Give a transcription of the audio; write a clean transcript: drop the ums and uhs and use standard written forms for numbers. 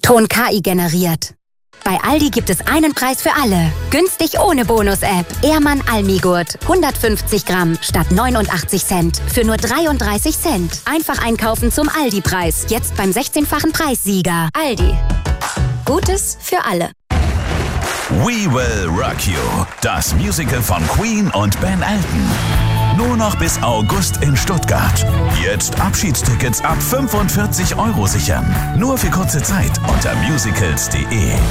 Ton KI generiert. Bei Aldi gibt es einen Preis für alle. Günstig ohne Bonus-App. Ehrmann Almigurt. 150 Gramm statt 89 Cent. Für nur 33 Cent. Einfach einkaufen zum Aldi-Preis. Jetzt beim 16-fachen Preissieger. Aldi. Gutes für alle. We Will Rock You. Das Musical von Queen und Ben Elton. Nur noch bis August in Stuttgart. Jetzt Abschiedstickets ab 45 € sichern. Nur für kurze Zeit unter musicals.de.